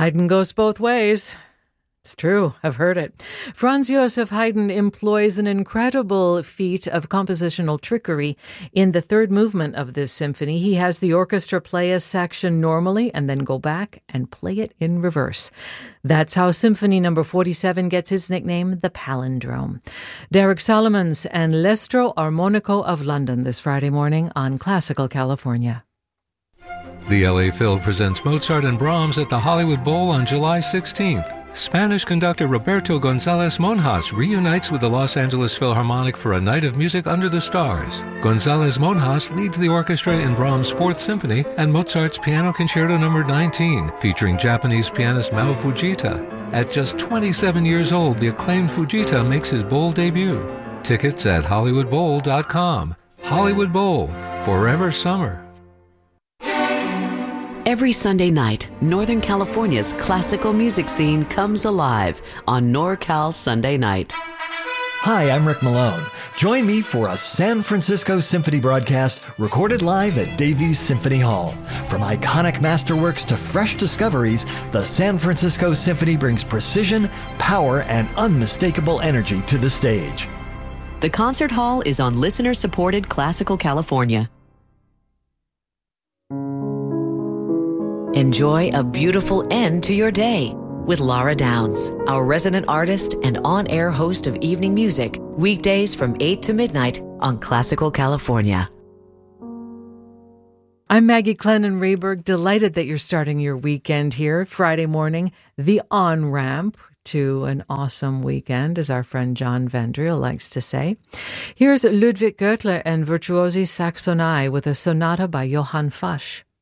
Haydn goes both ways. It's true, I've heard it. Franz Joseph Haydn employs an incredible feat of compositional trickery in the third movement of this symphony. He has the orchestra play a section normally and then go back and play it in reverse. That's how Symphony No. 47 gets its nickname, the Palindrome. Derek Solomons and L'Estro Armonico of London this Friday morning on Classical California. The LA Phil presents Mozart and Brahms at the Hollywood Bowl on July 16th. Spanish conductor Roberto González Monjas reunites with the Los Angeles Philharmonic for a night of music under the stars. González Monjas leads the orchestra in Brahms' Fourth Symphony and Mozart's Piano Concerto No. 19, featuring Japanese pianist Mao Fujita. At just 27 years old, the acclaimed Fujita makes his bowl debut. Tickets at HollywoodBowl.com. Hollywood Bowl, forever summer. Every Sunday night, Northern California's classical music scene comes alive on NorCal Sunday Night. Hi, I'm Rick Malone. Join me for a San Francisco Symphony broadcast recorded live at Davies Symphony Hall. From iconic masterworks to fresh discoveries, the San Francisco Symphony brings precision, power, and unmistakable energy to the stage. The concert hall is on listener-supported Classical California. Enjoy a beautiful end to your day with Laura Downs, our resident artist and on-air host of evening music, weekdays from 8 to midnight on Classical California. I'm Maggie Clennon-Rayberg, delighted that you're starting your weekend here, Friday morning, the on-ramp to an awesome weekend, as our friend John Vendriel likes to say. Here's Ludwig Goethe and Virtuosi Saxonai with a sonata by Johann Fasch.